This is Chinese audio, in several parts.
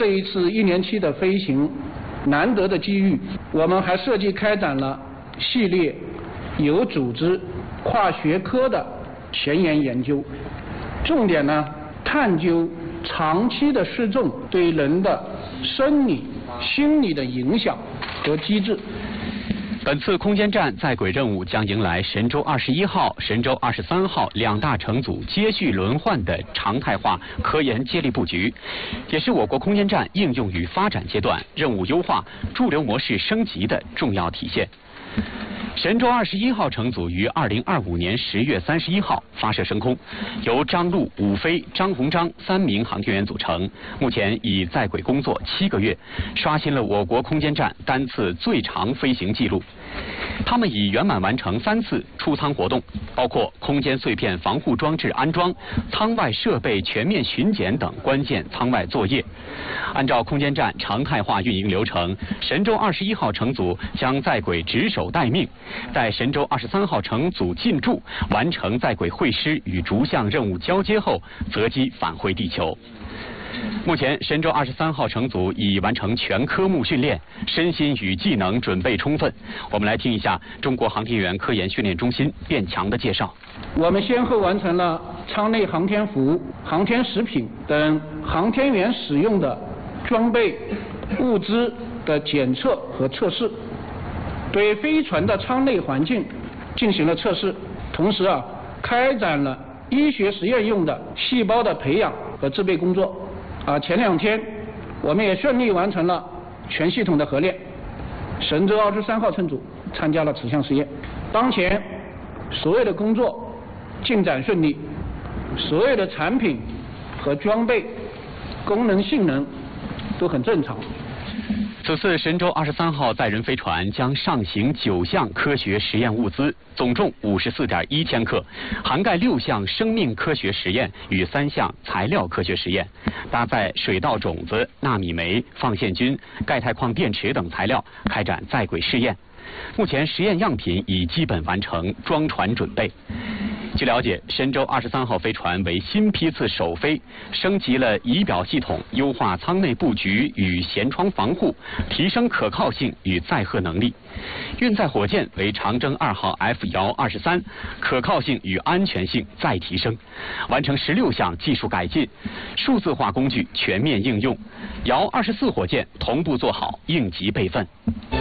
这一次1年期的飞行难得的机遇，我们还设计开展了系列有组织、跨学科的前沿研究，重点呢探究长期的失重对人的生理、心理的影响和机制。 本次空间站在轨任务将迎来神舟21号、神舟23号2大乘组接续轮换的常态化科研接力布局，也是我国空间站应用与发展阶段任务优化、驻留模式升级的重要体现。神舟21号乘组于2025年10月31号发射升空，由张陆、武飞、张鸿章3名航天员组成，目前已在轨工作7个月，刷新了我国空间站单次最长飞行记录。他们已圆满完成3次出舱活动，包括空间碎片防护装置安装、舱外设备全面巡检等关键舱外作业。按照空间站常态化运营流程，神舟21号乘组将在轨值守待命，在神舟23号乘组进驻，完成在轨会师与逐项任务交接后，择机返回地球。目前，神舟23号乘组已完成全科目训练，身心与技能准备充分。我们来听一下中国航天员科研训练中心卞强的介绍。 我们先后完成了舱内航天服、航天食品等航天员使用的装备、物资的检测和测试，对飞船的舱内环境进行了测试，同时开展了医学实验用的细胞的培养和制备工作。前2天我们也顺利完成了全系统的合练，神舟23号乘组参加了此项实验。当前所有的工作进展顺利，所有的产品和装备功能性能都很正常。 此次神舟23号载人飞船将上行9项科学实验物资，总重54.1千克，涵盖6项生命科学实验与3项材料科学实验，搭载水稻种子、纳米酶、放线菌、钙钛矿电池等材料，开展在轨试验。目前实验样品已基本完成，装船准备。据了解，神舟23号飞船为新批次首飞，升级了仪表系统，优化舱内布局与舷窗防护，提升可靠性与载荷能力。运载火箭为长征2号 F 遥23，可靠性与安全性再提升，完成16项技术改进，数字化工具全面应用。遥24火箭同步做好应急备份。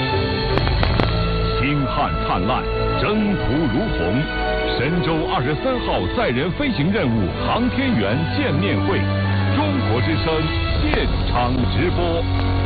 星汉灿烂，征途如虹。神舟23号载人飞行任务航天员见面会，中国之声现场直播。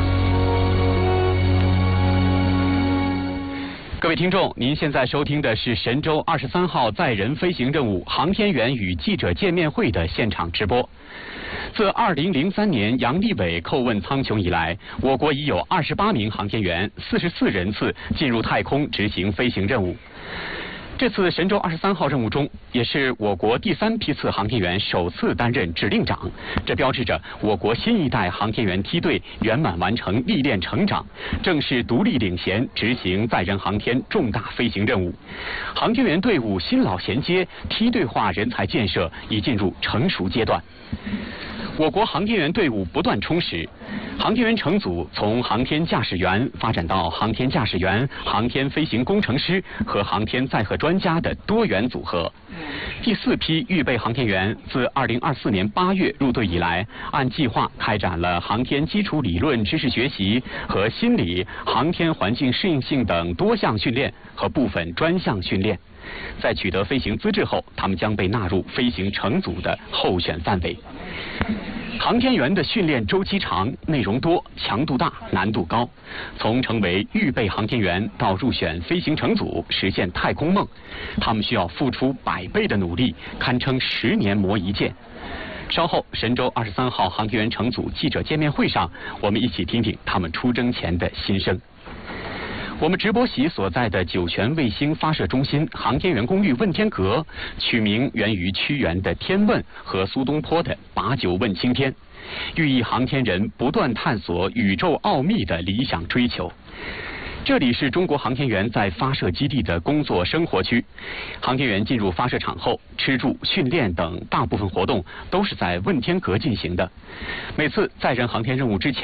各位听众，您现在收听的是神舟23号载人飞行任务航天员与记者见面会的现场直播。自2003年杨利伟叩问苍穹以来，我国已有28名航天员、44人次进入太空执行飞行任务。这次神舟23号任务中，也是我国第3批次航天员首次担任指令长，这标志着我国新一代航天员梯队圆满完成历练成长，正式独立领衔执行载人航天重大飞行任务。航天员队伍新老衔接，梯队化人才建设已进入成熟阶段。我国航天员队伍不断充实，航天员乘组从航天驾驶员发展到航天驾驶员、航天飞行工程师和航天载荷专家的多元组合。第4批预备航天员自2024年8月入队以来，按计划开展了航天基础理论知识学习和心理、航天环境适应性等多项训练和部分专项训练。在取得飞行资质后，他们将被纳入飞行乘组的候选范围。航天员的训练周期长、内容多、强度大、难度高，从成为预备航天员到入选飞行乘组，实现太空梦，他们需要付出100倍的努力，堪称10年磨一剑。稍后，神舟23号航天员乘组记者见面会上，我们一起听听他们出征前的心声。我们直播席所在的酒泉卫星发射中心航天员公寓问天阁，取名源于屈原的《天问》和苏东坡的《把酒问青天》，寓意航天人不断探索宇宙奥秘的理想追求。这里是中国航天员在发射基地的工作生活区。航天员进入发射场后，吃住、训练等大部分活动都是在问天阁进行的。每次载人航天任务之前，